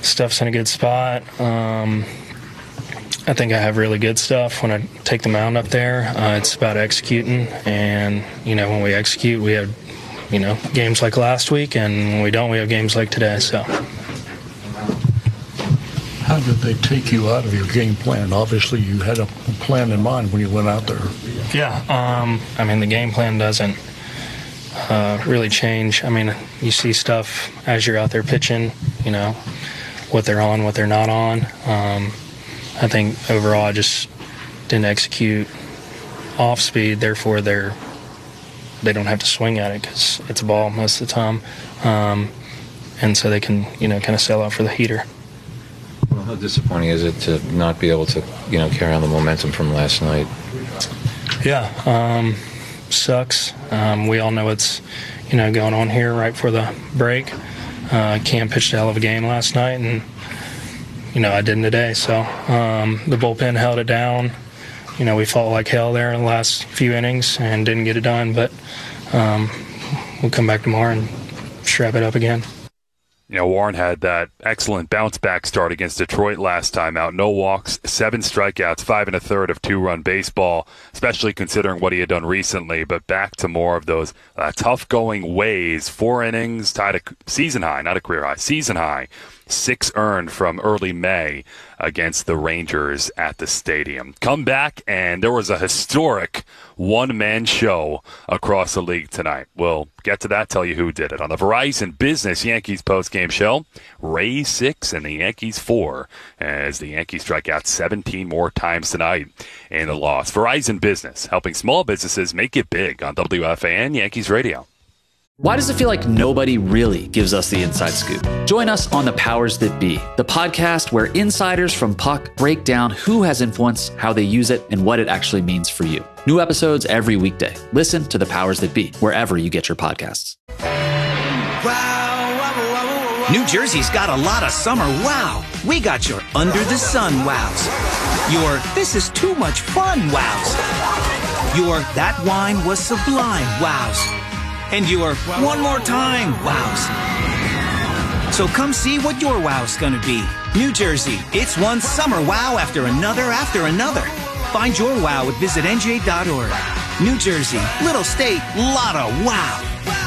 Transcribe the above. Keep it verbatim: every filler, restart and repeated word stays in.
stuff's in a good spot. Um, I think I have really good stuff when I take the mound up there. Uh, it's about executing, and, you know, when we execute, we have, you know, games like last week, and when we don't, we have games like today, so. How did they take you out of your game plan? Obviously, you had a plan in mind when you went out there. Yeah, um, I mean, the game plan doesn't uh, really change. I mean, you see stuff as you're out there pitching, you know, what they're on, what they're not on. Um, I think overall I just didn't execute off speed, therefore they're, they don't have to swing at it because it's a ball most of the time. Um, and so they can, you know, kind of sell out for the heater. Well, how disappointing is it to not be able to, you know, carry on the momentum from last night? Yeah, um, sucks. Um, we all know what's, you know, going on here right before the break. Uh, Cam pitched a hell of a game last night, and, you know, I didn't today. So um, the bullpen held it down. You know, we fought like hell there in the last few innings and didn't get it done. But um, we'll come back tomorrow and strap it up again. You know, Warren had that excellent bounce-back start against Detroit last time out. No walks, seven strikeouts, five and a third of two-run baseball, especially considering what he had done recently. But back to more of those uh, tough-going ways. Four innings, tied a season high, not a career high, season high. Six earned from early May against the Rangers at the stadium. Come back, and there was a historic one-man show across the league tonight. We'll get to that, tell you who did it. On the Verizon Business Yankees postgame show, Rays six and the Yankees four, as the Yankees strike out seventeen more times tonight in the loss. Verizon Business, helping small businesses make it big on W F A N Yankees Radio. Why does it feel like nobody really gives us the inside scoop? Join us on The Powers That Be, the podcast where insiders from Puck break down who has influence, how they use it, and what it actually means for you. New episodes every weekday. Listen to The Powers That Be, wherever you get your podcasts. Wow. New Jersey's got a lot of summer wow. We got your under the sun wows. Your this is too much fun wows. Your that wine was sublime wows. And your one more time wows. So come see what your wow's gonna be. New Jersey, it's one summer wow after another after another. Find your wow at visit N J dot org. New Jersey, little state, lot of wow.